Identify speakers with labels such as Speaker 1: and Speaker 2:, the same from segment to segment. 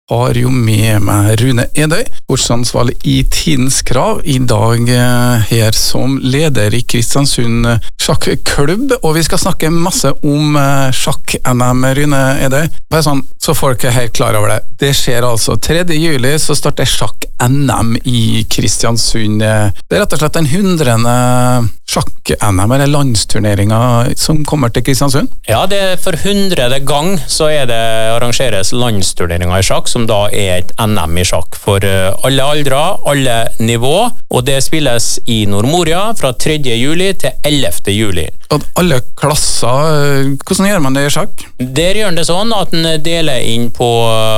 Speaker 1: har jo med meg Rune Edøy, sportsansvarlig i Tidens Krav, i dag her som leder i Kristiansund sjakklubb, og vi skal snakke masse om sjakk-NM, Rune Edøy. Bare sånn, så folk helt klar over det. Det skjer altså 3. juli, så starter sjakk-NM i Kristiansund. Det rett og slett den 100. sjakk-NM, eller landsturneringen som kommer til Kristiansund?
Speaker 2: Ja, det for 100. gang så det arrangeres landsturneringer i sjakk, som da et NM i sjakk for alle aldre, alle nivå, og det spilles i Nordmoria fra 3. juli til 11. juli.
Speaker 1: Og alle klasser, hvordan gjør man det i sjakk?
Speaker 2: Der gjør det sånn at den deler inn på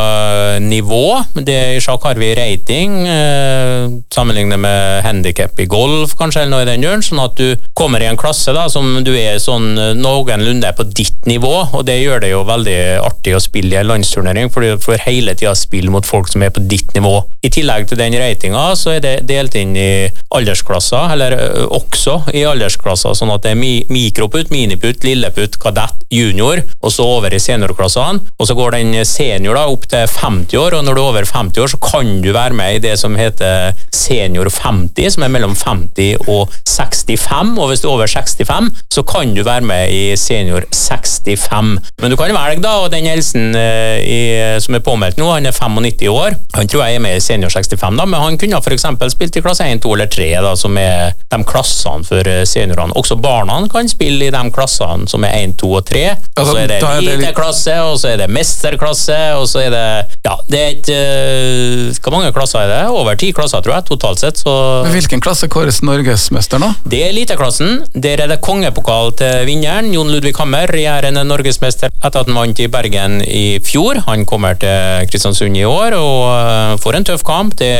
Speaker 2: nivå. I sjakk har vi rating, sammenlignet med handicap i golf, kanskje, eller noe i den gjør, sånn at du kommer i en klasse da, som du sånn noenlunde på ditt nivå, og det gjør det jo veldig artig å spille i en landsturnering, fordi du får hele tiden spille mot folk som på ditt nivå. I tillegg til den ratinga, så det delt inn i aldersklasser, eller også i aldersklasser, sånn at det mikroputt, miniputt, lilleputt, kadett, junior, og så over i seniorklassene, og så går den senior da opp til 50 år, og når du over 50 år, så kan du være med i det som heter senior 50, som mellom 50 og 65, og hvis du over 65, så kan du være med i senior 65. Men du kan velge da, og den Elsen som påmeldt nå, han 95 år. Han tror jeg med i senior 65 da, men han kunne for eksempel spilt i klasse 1, 2 eller 3 da, som de klassene for seniorene. Også barna kan spille i de klassene som 1, 2 og 3. Og så det eliteklasse, og så det mesterklasse, og så det, ja, det hvor mange klasser det? Over 10 klasser, tror jeg, totalt sett. Så...
Speaker 1: Men hvilken klasse kåres Norgesmester nå?
Speaker 2: Det eliteklassen. Der det kongepokal til vinneren. Jon Ludvig Hammer en Norgesmester etter at han vant i Bergen i fjor. Han kommer til Kristiansund i år og får en tøff kamp. Det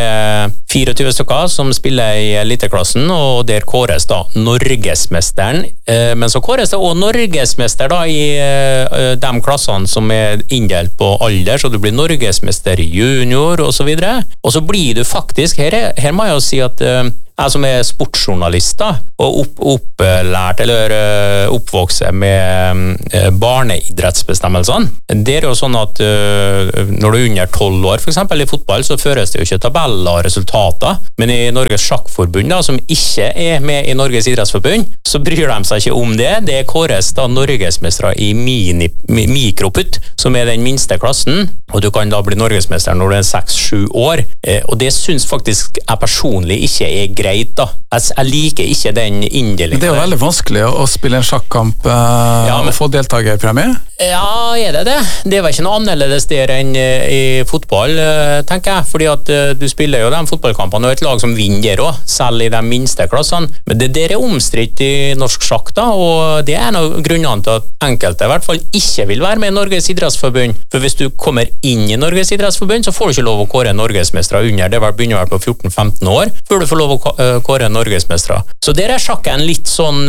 Speaker 2: 24 stykker som spiller i eliteklassen, og der kåres da Norgesmesteren. Men så kåres det også Norgesmester da i de klassene som inndelt på alder, så du blir Norgesmester junior og så videre. Og så blir du faktisk, her må jeg jo si at jeg som sportsjournalist da, og opplært eller oppvokset med barneidrettsbestemmelsene. Det jo sånn at når du under 12 år, for eksempel i fotball, så føres det jo ikke tabeller og resultater, men i Norges Sjakkforbund, da, som ikke med i Norges Idrettsforbund, så bryr de seg ikke om det. Det kåres da Norgesmestere i mikroputt, som den minste klassen, og du kan da bli Norgesmester når du 6-7 år, og det synes faktisk jeg personlig ikke greit da. Jeg liker ikke den inndelingen.
Speaker 1: Det jo veldig vanskelig å spille en sjakkamp og få deltagerpremie?
Speaker 2: Ja, det? Det var ikke noe annerledes der enn i fotball, tenker jeg, fordi at du spiller jo de fotballkampene og et lag som vinner der også, selv i de minste klassene. Men det der omstridt i norsk sjakk da, og det en av grunnene til at enkelte i hvert fall ikke vil være med i Norges Idrettsforbund. For hvis du kommer inn i Norges Idrettsforbund, så får du ikke lov å kåre Norgesmestere under. Det begynner vel på 14-15 år, før du får lov å kåre Norgesmestere. Så der sjakken litt sånn,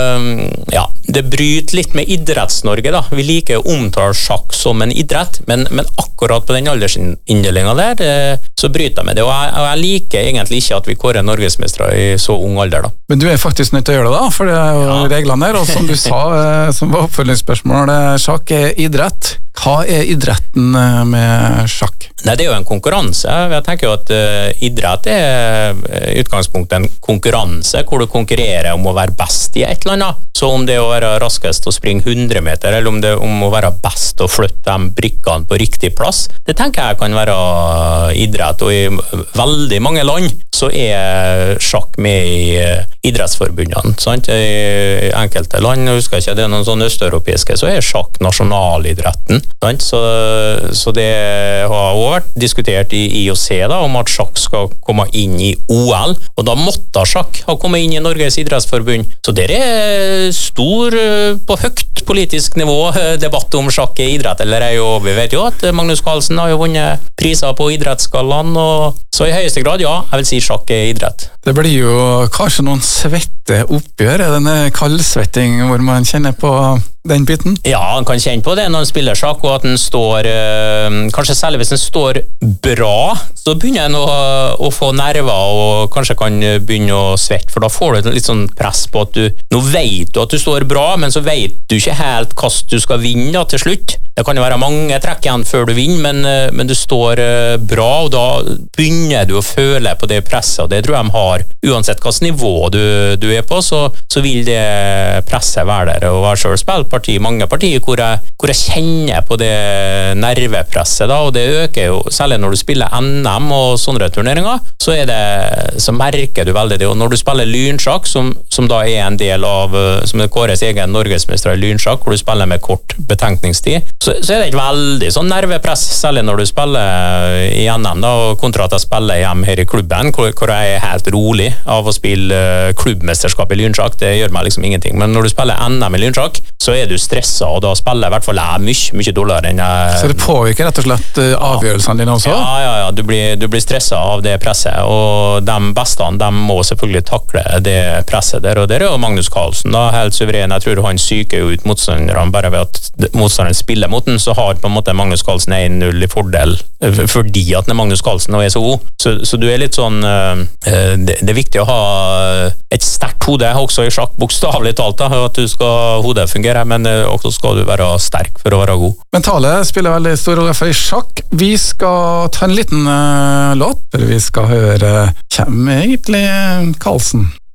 Speaker 2: ja, det bryter litt med Idretts-Norge da. Vi liker å omtale sjakk som en idrett, men akkurat på den aldersinndelingen der, så bryter jeg med det, og jeg liker egentlig ikke at vi kårer Norgesmestere i så ung alder da.
Speaker 1: Men du faktisk nødt til å gjøre det da, for det jo reglene der, og som du sa, som var oppfølgingsspørsmål, sjakk idrett. Hva idretten med sjakk?
Speaker 2: Nei, det jo en konkurranse. Jeg tenker jo at idrett i utgangspunktet en konkurranse, hvor du konkurrerer om å være best i et eller annet. Så om det å være raskest å springe 100 meter, eller om det om å være best å flytte de brikkene på riktig plass, det tenker jeg kan være idrett, og i veldig mange land så sjakk med i idrettsforbundene, sant? I enkelte land, jeg husker ikke, det noen sånne østeuropeiske, så sjakk nasjonalidretten, sant? Så det har også vært diskutert i IOC da, om at sjakk skal komme inn i OL, og da måtte sjakk ha kommet inn i Norges Idrettsforbund. Så det stor på høyt politisk nivå debatt om sjakk idrett, eller vi vet jo at Magnus Carlsen har jo vunnet priser på idrettsgallaen, og så i høyeste grad, ja, jeg vil si sjakk idrett.
Speaker 1: Det blir jo kanskje noen svette oppgjør, denne kaldsvetting hvor man kjenner på den biten?
Speaker 2: Ja, han kan kjenne på det når han spiller sjakk, og at han står, kanskje særlig hvis han står bra, så begynner han å få nerver, og kanskje kan begynne å svette, for da får du litt sånn press på at nå vet du at du står bra, men så vet du ikke helt hva du skal vinne da, til slutt. Det kan jo være mange trekk igjen før du vinner, men du står bra, og da begynner du å føle på det presset, og det tror jeg de har. Uansett hvilket nivå du er på, så vil det presset være der. Og jeg har selv spilt mange partier hvor jeg kjenner på det nervepresset, da, og det øker jo, særlig når du spiller NM og sånne turneringer, så merker du veldig det. Og når du spiller lynsjakk, som da er en del av, som er Kåres egen norgesmester i lynsjakk, hvor du spiller med kort betenkningstid, så er det ikke veldig sånn nervepress, særlig når du spiller i NM, da, kontra at jeg spiller hjem her i klubben, hvor jeg er helt rolig av å spille klubbmesterskap i lynsjakk. Det gjør meg liksom ingenting. Men når du spiller NM i lynsjakk, så er du stresset, og da spiller jeg i hvert fall mye dårligere enn jeg...
Speaker 1: Så det påvirker rett og slett avgjørelsene dine også?
Speaker 2: Ja. Du blir stresset av det presset, og de beste, de må selvfølgelig takle det presset der, og der er jo Magnus Carlsen da, helt suveren. Jeg tror han syker ut motstanderne bare ved at motstanderen spiller mot den, så har på en måte Magnus Carlsen 1-0 i fordel, fordi at Magnus Carlsen nå er så god. Så du er litt sånn, det er viktig å ha et sterkt hode, også i sjakk, bokstavelig talt, da, at hodet fungerer, men også skal du være sterk for å være god.
Speaker 1: Mentale spiller veldig stor rolle for i sjakk. Vi skal ta en liten låt, for vi skal høre hvem egentlig Carlsen.